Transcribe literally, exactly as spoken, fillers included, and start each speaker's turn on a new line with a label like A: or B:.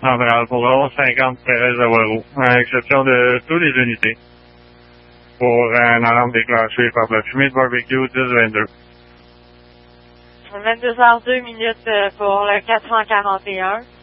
A: centrale pour le onze cinquante Thérèse de Waro, à exception de toutes les unités. Pour une alarme déclenchée par la fumée de barbecue dix vingt-deux.
B: vingt-deux heures deux minutes pour le quatre cent quarante et un.